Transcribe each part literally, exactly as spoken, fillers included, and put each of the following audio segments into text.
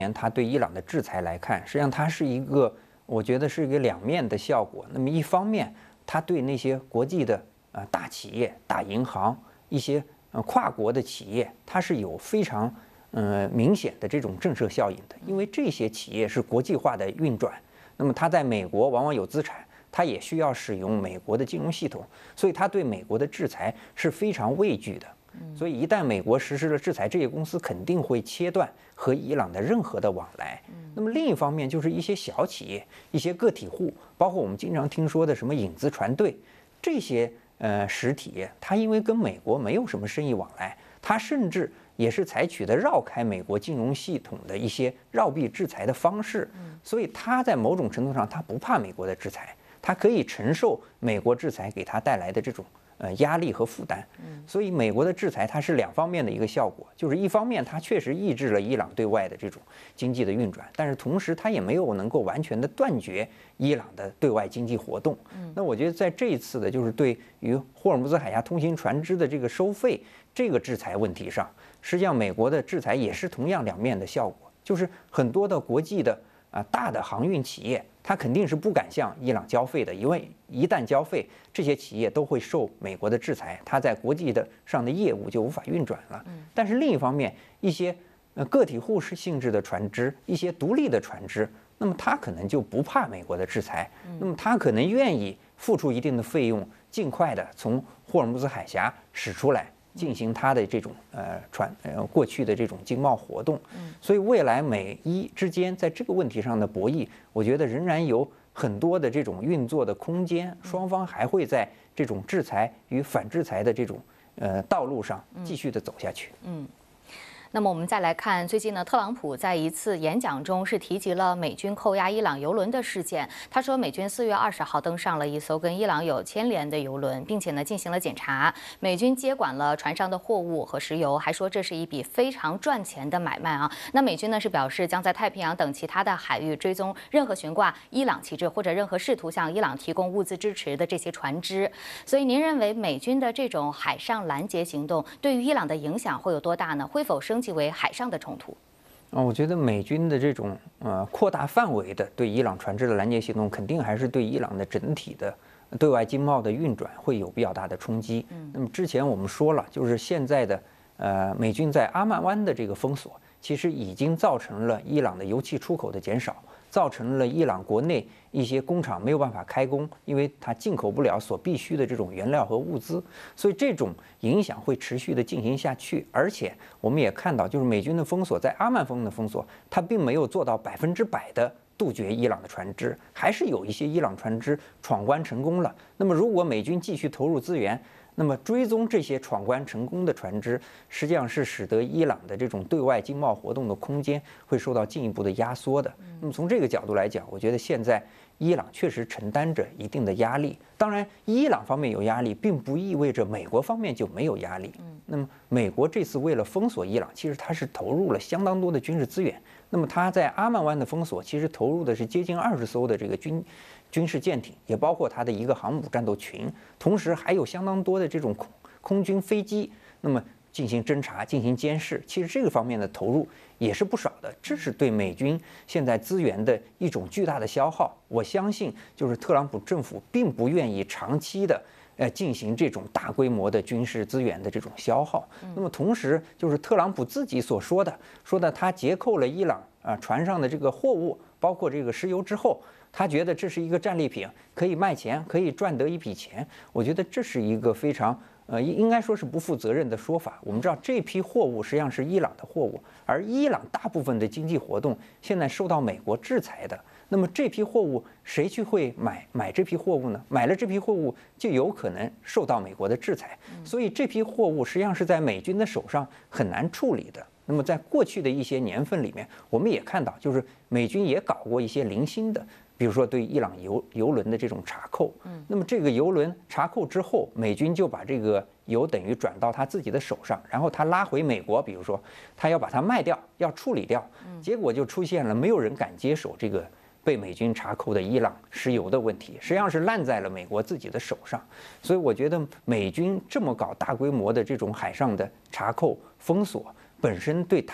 它对伊朗的制裁来看，实际上它是一个，我觉得是一个两面的效果。那么一方面，它对那些国际的呃大企业、大银行、一些呃跨国的企业，它是有非常呃明显的这种震慑效应的，因为这些企业是国际化的运转，那么它在美国往往有资产。它也需要使用美国的金融系统，所以它对美国的制裁是非常畏惧的。所以一旦美国实施了制裁，这些公司肯定会切断和伊朗的任何的往来。那么另一方面，就是一些小企业、一些个体户，包括我们经常听说的什么影子船队，这些呃实体，它因为跟美国没有什么生意往来，它甚至也是采取的绕开美国金融系统的一些绕避制裁的方式，所以它在某种程度上，它不怕美国的制裁。他可以承受美国制裁给他带来的这种呃压力和负担，所以美国的制裁它是两方面的一个效果，就是一方面它确实抑制了伊朗对外的这种经济的运转，但是同时它也没有能够完全的断绝伊朗的对外经济活动。那我觉得在这一次的就是对于霍尔木兹海峡通行船只的这个收费这个制裁问题上，实际上美国的制裁也是同样两面的效果，就是很多的国际的啊大的航运企业。它肯定是不敢向伊朗交费的，因为一旦交费，这些企业都会受美国的制裁，它在国际的上的业务就无法运转了。但是另一方面，一些呃个体户式性质的船只，一些独立的船只，那么它可能就不怕美国的制裁，那么它可能愿意付出一定的费用，尽快的从霍尔木兹海峡驶出来。进行它的这种呃船呃过去的这种经贸活动，所以未来美伊之间在这个问题上的博弈，我觉得仍然有很多的这种运作的空间，双方还会在这种制裁与反制裁的这种呃道路上继续的走下去。 嗯。那么我们再来看，最近呢，特朗普在一次演讲中是提及了美军扣押伊朗油轮的事件。他说，美军四月二十号登上了一艘跟伊朗有牵连的油轮，并且呢进行了检查。美军接管了船上的货物和石油，还说这是一笔非常赚钱的买卖啊。那美军呢是表示将在太平洋等其他的海域追踪任何悬挂伊朗旗帜或者任何试图向伊朗提供物资支持的这些船只。所以您认为美军的这种海上拦截行动对于伊朗的影响会有多大呢？会否升级为海上的冲突？ 啊，我觉得美军的这种呃扩大范围的对伊朗船只的拦截行动，肯定还是对伊朗的整体的对外经贸的运转会有比较大的冲击。那么之前我们说了，就是现在的呃美军在阿曼湾的这个封锁，其实已经造成了伊朗的油气出口的减少。造成了伊朗国内一些工厂没有办法开工，因为它进口不了所必需的这种原料和物资，所以这种影响会持续的进行下去。而且我们也看到，就是美军的封锁，在阿曼峰的封锁，它并没有做到百分之百的杜绝伊朗的船只，还是有一些伊朗船只闯关成功了。那么如果美军继续投入资源，那么追踪这些闯关成功的船只，实际上是使得伊朗的这种对外经贸活动的空间会受到进一步的压缩的。那么从这个角度来讲，我觉得现在伊朗确实承担着一定的压力。当然，伊朗方面有压力，并不意味着美国方面就没有压力。那么美国这次为了封锁伊朗，其实它是投入了相当多的军事资源。那么它在阿曼湾的封锁，其实投入的是接近二十艘的这个军。军事舰艇，也包括它的一个航母战斗群，同时还有相当多的这种空空军飞机，那么进行侦察、进行监视。其实这个方面的投入也是不少的，这是对美军现在资源的一种巨大的消耗。我相信，就是特朗普政府并不愿意长期的呃进行这种大规模的军事资源的这种消耗。那么同时，就是特朗普自己所说的，说的他截扣了伊朗啊船上的这个货物，包括这个石油之后。他觉得这是一个战利品，可以卖钱，可以赚得一笔钱。我觉得这是一个非常呃，应该说是不负责任的说法。我们知道这批货物实际上是伊朗的货物，而伊朗大部分的经济活动现在受到美国制裁的。那么这批货物谁去会买买这批货物呢？买了这批货物就有可能受到美国的制裁。所以这批货物实际上是在美军的手上很难处理的。那么在过去的一些年份里面，我们也看到，就是美军也搞过一些零星的。比如说对伊朗油油轮的这种查扣，那么这个油轮查扣之后，美军就把这个油等于转到他自己的手上，然后他拉回美国，比如说他要把它卖掉，要处理掉，结果就出现了没有人敢接手这个被美军查扣的伊朗石油的问题，实际上是烂在了美国自己的手上。所以我觉得美军这么搞大规模的这种海上的查扣封锁，本身对他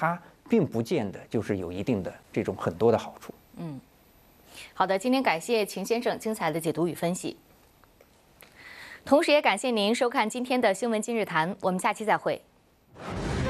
并不见得就是有一定的这种很多的好处。 嗯，好的，今天感谢秦先生精彩的解读与分析，同时也感谢您收看今天的新闻今日谈，我们下期再会。